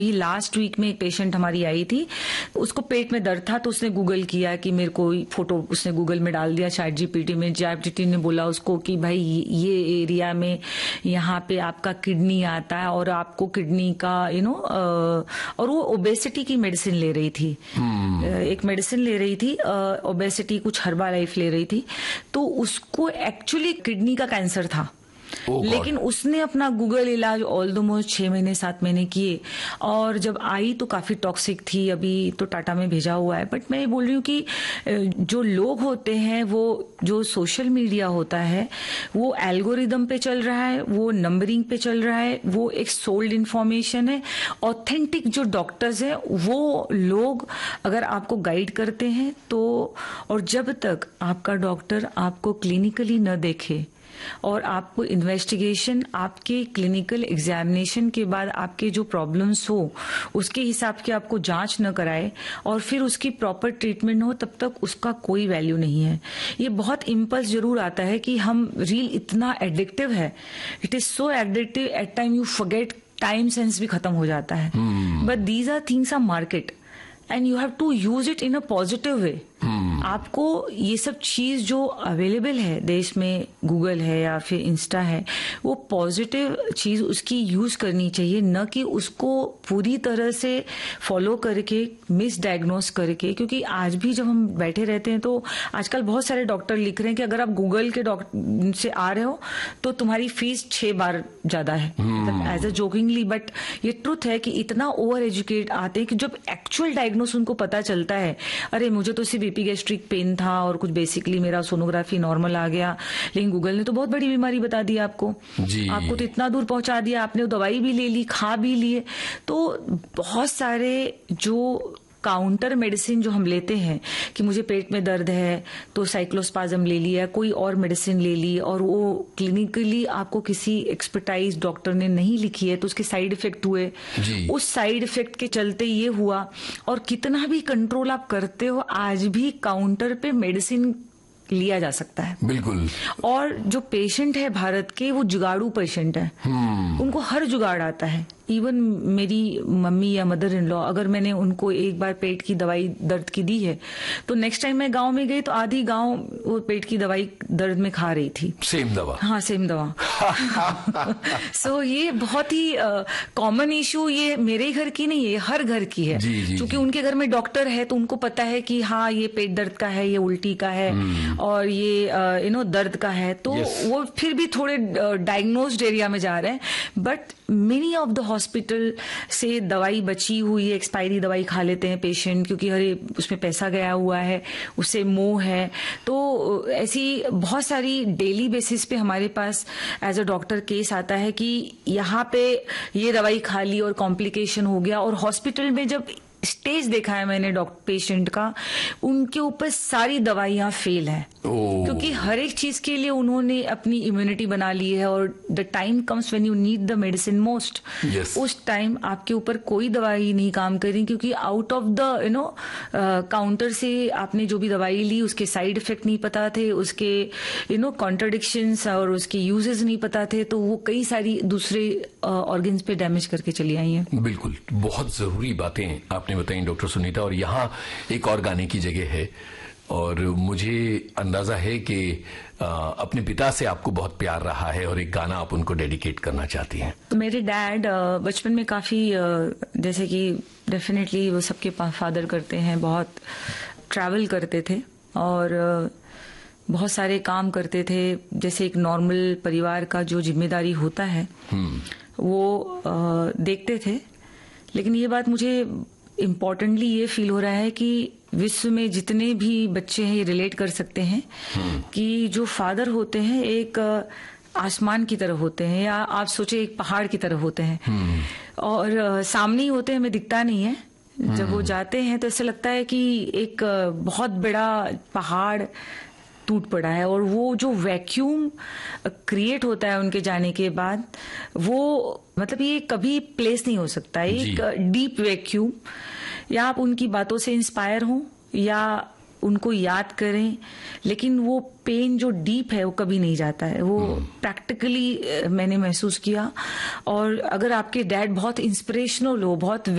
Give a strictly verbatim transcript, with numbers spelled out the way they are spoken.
ये last week में एक पेशेंट हमारी आई थी, उसको पेट में दर्द था तो उसने गूगल किया कि मेरे को फोटो उसने गूगल में डाल दिया चैट जीपीटी में। चैट जीपीटी ने बोला उसको कि भाई ये एरिया में यहाँ पे आपका किडनी आता है और आपको किडनी का यू नो और वो ओबेसिटी की मेडिसिन ले रही थी। hmm. एक मेडिसिन ले रही थी ओबेसिटी, कुछ हर्बा लाइफ ले रही थी, तो उसको एक्चुअली किडनी का कैंसर था। Oh लेकिन उसने अपना गूगल इलाज ऑलमोस्ट छह महीने सात महीने किए और जब आई तो काफी टॉक्सिक थी। अभी तो टाटा में भेजा हुआ है। बट मैं ये बोल रही हूँ कि जो लोग होते हैं, वो जो सोशल मीडिया होता है वो एल्गोरिदम पे चल रहा है, वो नंबरिंग पे चल रहा है, वो एक सोल्ड इंफॉर्मेशन है। ऑथेंटिक जो डॉक्टर्स हैं वो लोग अगर आपको गाइड करते हैं तो, और जब तक आपका डॉक्टर आपको क्लिनिकली न देखे और आपको इन्वेस्टिगेशन, आपके क्लिनिकल एग्जामिनेशन के बाद आपके जो प्रॉब्लम्स हो उसके हिसाब के आपको जांच न कराए और फिर उसकी प्रॉपर ट्रीटमेंट हो, तब तक उसका कोई वैल्यू नहीं है। ये बहुत इम्पल्स जरूर आता है कि हम रील इतना एडिक्टिव है, it is so addictive, at time you forget, time sense भी खत्म हो जाता है। But these are things are market and you have to use it in a positive way. आपको ये सब चीज जो अवेलेबल है देश में, गूगल है या फिर इंस्टा है, वो पॉजिटिव चीज उसकी यूज करनी चाहिए, न कि उसको पूरी तरह से फॉलो करके मिस डायग्नोस करके। क्योंकि आज भी जब हम बैठे रहते हैं तो आजकल बहुत सारे डॉक्टर लिख रहे हैं कि अगर आप गूगल के डॉक्टर से आ रहे हो तो तुम्हारी फीस छह बार ज्यादा है, एज अ जोकिंगली। बट ये ट्रुथ है कि इतना ओवर एजुकेट आते हैं कि जब एक्चुअल डायग्नोस उनको पता चलता है, अरे मुझे तो सिर्फ एपिगैस्ट्रिक पेन था और कुछ बेसिकली मेरा सोनोग्राफी नॉर्मल आ गया, लेकिन गूगल ने तो बहुत बड़ी बीमारी बता दी आपको जी। आपको तो इतना दूर पहुंचा दिया, आपने दवाई भी ले ली, खा भी लिए। तो बहुत सारे जो काउंटर मेडिसिन जो हम लेते हैं कि मुझे पेट में दर्द है तो साइक्लोस्पाज्म ले लिया, कोई और मेडिसिन ले ली, और वो क्लिनिकली आपको किसी एक्सपर्टाइज डॉक्टर ने नहीं लिखी है तो उसके साइड इफेक्ट हुए, उस साइड इफेक्ट के चलते ये हुआ। और कितना भी कंट्रोल आप करते हो, आज भी काउंटर पे मेडिसिन लिया जा सकता है। बिल्कुल। और जो पेशेंट है भारत के, वो जुगाड़ू पेशेंट है, उनको हर जुगाड़ आता है। इवन मेरी मम्मी या मदर इन लॉ, अगर मैंने उनको एक बार पेट की दवाई दर्द की दी है तो नेक्स्ट टाइम मैं गांव में गई तो आधी गांव वो पेट की दवाई दर्द में खा रही थी। सेम दवा। हाँ, सेम दवा। सो so, ये बहुत ही कॉमन uh, इशू, ये मेरे घर की नहीं है, हर घर की है। क्योंकि उनके घर में डॉक्टर है तो उनको पता है कि हाँ ये पेट दर्द का है, ये उल्टी का है hmm. और ये यू नो दर्द का है, तो yes. वो फिर भी थोड़े डायग्नोस्ड एरिया में जा रहे हैं। But many of the hospital से दवाई बची हुई है, एक्सपायरी दवाई खा लेते हैं पेशेंट, क्योंकि अरे उसमें पैसा गया हुआ है, उससे मोह है। तो ऐसी बहुत सारी डेली बेसिस पे हमारे पास एज अ डॉक्टर केस आता है कि यहाँ पे ये दवाई खा ली और कॉम्प्लिकेशन हो गया। और हॉस्पिटल में जब स्टेज देखा है मैंने डॉक्टर पेशेंट का, उनके ऊपर सारी दवाइयां फेल है, क्योंकि हर एक चीज के लिए उन्होंने अपनी इम्यूनिटी बना ली है। और the time comes when you need the medicine most, उस टाइम आपके ऊपर कोई दवाई नहीं काम कर रही, क्योंकि out of the you know counter से आपने जो भी दवाई ली उसके साइड इफेक्ट नहीं पता थे, उसके यू नो कॉन्ट्रडिक्शंस और उसके यूजेस नहीं पता थे, तो वो कई सारी दूसरे ऑर्गन्स पे डैमेज करके चली आई हैं। बिल्कुल, बहुत जरूरी बातें आपने बताई डॉक्टर सुनीता। और यहाँ एक और गाने की जगह है, और मुझे अंदाजा है कि आ, अपने पिता से आपको बहुत प्यार रहा है और एक गाना आप उनको डेडिकेट करना चाहती हैं। तो मेरे डैड बचपन में काफी, जैसे कि डेफिनेटली वो सबके फादर करते हैं, बहुत ट्रैवल करते थे और बहुत सारे काम करते थे, जैसे एक नॉर्मल परिवार का जो जिम्मेदारी होता है वो आ, देखते थे। लेकिन ये बात मुझे इम्पोर्टेंटली ये फील हो रहा है कि विश्व में जितने भी बच्चे हैं ये रिलेट कर सकते हैं कि जो फादर होते हैं एक आसमान की तरह होते हैं, या आप सोचे एक पहाड़ की तरह होते हैं, और सामने ही होते हैं, हमें दिखता नहीं है। जब वो जाते हैं तो ऐसा लगता है कि एक बहुत बड़ा पहाड़ टूट पड़ा है, और वो जो वैक्यूम क्रिएट होता है उनके जाने के बाद, वो मतलब ये कभी प्लेस नहीं हो सकता है, एक डीप वैक्यूम। या आप उनकी बातों से इंस्पायर हो, या उनको याद करें, लेकिन वो पेन जो डीप है वो कभी नहीं जाता है। वो प्रैक्टिकली मैंने महसूस किया। और अगर आपके डैड बहुत इंस्पिरेशनल हो, बहुत